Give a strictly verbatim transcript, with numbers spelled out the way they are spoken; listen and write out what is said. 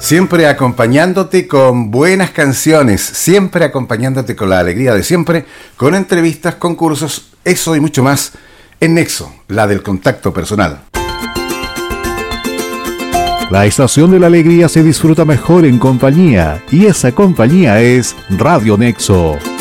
Siempre acompañándote con buenas canciones, siempre acompañándote con la alegría de siempre, con entrevistas, concursos, eso y mucho más en Nexo, la del contacto personal. La estación de la alegría se disfruta mejor en compañía, y esa compañía es Radio Nexo.